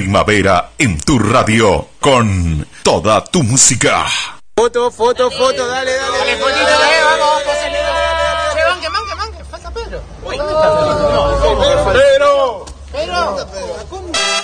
primavera en tu radio con toda tu música. Foto, dale. Dale, fotito, vamos, pásale, dale. Che, manque, falta Pedro. Uy, ¿dónde está Pedro? Pedro. Pedro. ¿Cómo?